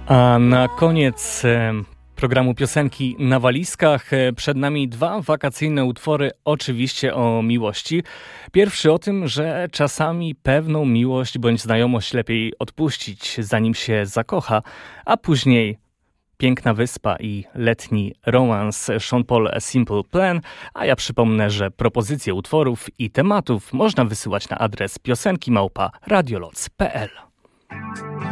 A na koniec programu Piosenki na walizkach przed nami dwa wakacyjne utwory, oczywiście o miłości. Pierwszy o tym, że czasami pewną miłość bądź znajomość lepiej odpuścić, zanim się zakocha, a później Piękna Wyspa i letni romans Sean Paul Simple Plan, a ja przypomnę, że propozycje utworów i tematów można wysyłać na adres piosenki@radioloc.pl.